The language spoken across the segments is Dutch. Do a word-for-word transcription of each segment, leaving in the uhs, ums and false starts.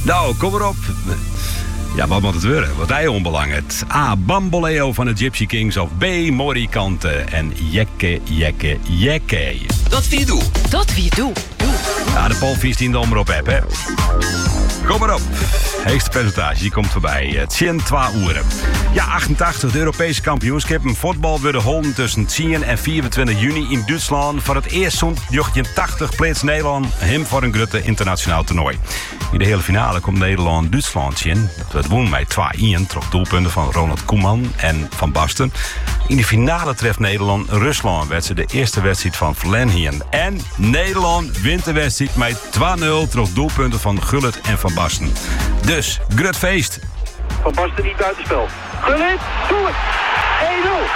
Nou, kom erop. Ja, wat moet het worden? Wat hij onbelangrijk. A. Bamboleo van de Gypsy Kings of B. Morikante en Jekke, Jekke, Jekke. Dat wie doe. Dat wie doe. Ja, de Paul viertien de omroep app, hè. Kom maar op. Heegste percentage, die komt voorbij. tien, twee uur. Ja, achtentachtig, de Europese kampioenschap. Een voetbal worden holden tussen tien en vierentwintig juni in Duitsland. Voor het eerst zo'n tachtig plaats Nederland hem voor een grote internationaal toernooi. In de hele finale komt Nederland-Duitsland in. Dat won mij twee-een, trok doelpunten van Ronald Koeman en Van Basten. In de finale treft Nederland-Rusland. Werd ze de eerste wedstrijd van Verlenhien. En Nederland wint de wedstrijd met twee nul, trok doelpunten van Gullit en Van Basten. Dus, grut feest. Van Basten niet buitenspel. Gullit, doe het! één nul.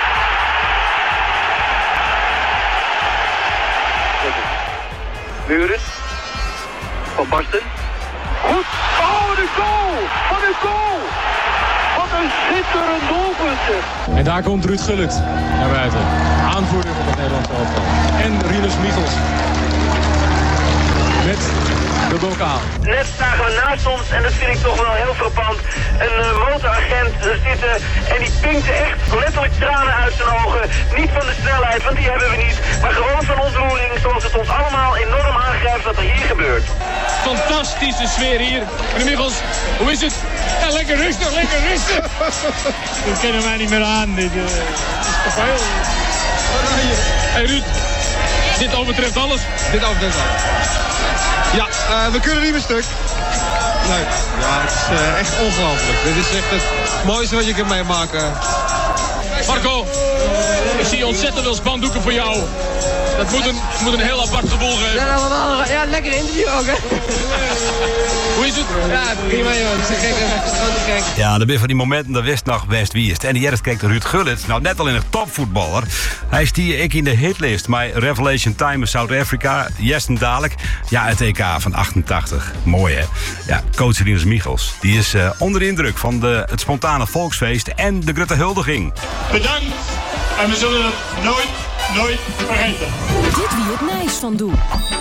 Muren. Van Basten. Goed. Oh, de goal! Wat een goal! Wat een schitterend doelpunt. En daar komt Ruud Gullit naar buiten. Aanvoerder van het Nederlandse elftal. En Rinus Michels. Met de bokaal. Net zagen we naast ons, en dat vind ik toch wel heel frappant, een uh, motoragent uh, zitten. En die pinkte echt letterlijk tranen uit zijn ogen. Niet van de snelheid, want die hebben we niet. Maar gewoon van ontroering, zoals het ons allemaal enorm aangrijpt wat er hier gebeurt. Fantastische sfeer hier. Meneer Michels, hoe is het? Ja, lekker rustig, lekker rustig. Dat kennen wij niet meer aan. Dit uh, is te veel. Hey Ruud, dit overtreft alles. Dit overtreft alles. Ja, uh, we kunnen niet meer stuk. Nee, ja, het is uh, echt ongelooflijk. Dit is echt het mooiste wat je kunt meemaken. Marco, ik zie ontzettend veel spandoeken voor jou. Dat moet een, moet een heel aparte boel geven. Ja, ja, lekker interview ook, hè. Hoe is het? Ja, prima, joh. Het is gek, te gek. Ja, er zijn van die momenten dat wist nog best wie is het. En die eerst kijkt Ruud Gullit, nou net al in een topvoetballer. Hij is die ik in de hitlist. Maar Revelation Time in South Africa, Jesten dadelijk. Ja, het E K van achtentachtig. Mooi, hè? Ja, coach Rinus Michels. Die is uh, onder de indruk van de, het spontane volksfeest en de grote huldiging. Bedankt. En we zullen het nooit, nooit vergeten. Dit wie het nice van doe.